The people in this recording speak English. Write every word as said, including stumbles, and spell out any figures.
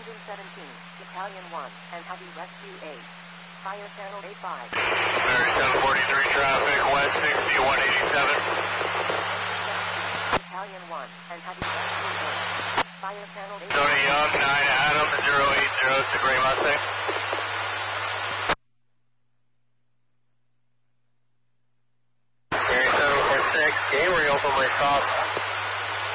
Engine seventeen, Battalion one, and Heavy Rescue eight. Fire Channel A five. Mary seven forty-three traffic, West sixty-one eighty-seven. Battalion one, and Heavy Rescue eight. Fire Channel A five. Tony Young, nine Adam, zero eight zero, it's a Gray Mustang. Mary seven forty-six, Gabriel for my stop.